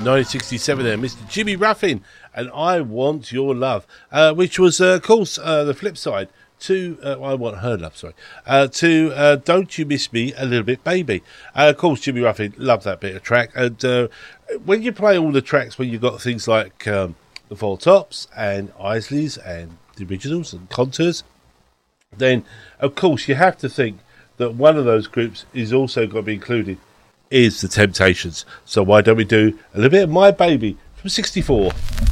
1967 there, Mr. Jimmy Ruffin, and I Want Your Love, which was, of course, the flip side to, I Want Her Love, sorry, to Don't You Miss Me a Little Bit Baby. Of course, Jimmy Ruffin loved that bit of track, and when you play all the tracks, when you've got things like the Four Tops and Isleys and the Originals and Contours, then, of course, you have to think that one of those groups is also got to be included is the Temptations. So why don't we do a little bit of My Baby from 64?